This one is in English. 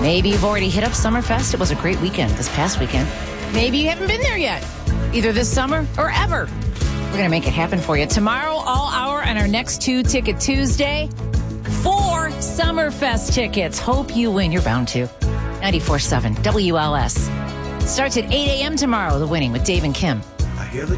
Maybe you've already hit up Summerfest. It was a great weekend this past weekend. Maybe you haven't been there yet, either this summer or ever. We're going to make it happen for you. Tomorrow, all hour, on our next 2 Ticket Tuesday, 4 Summerfest tickets. Hope you win. You're bound to. 94.7 WLS. Starts at 8 a.m. tomorrow, The Winning with Dave and Kim.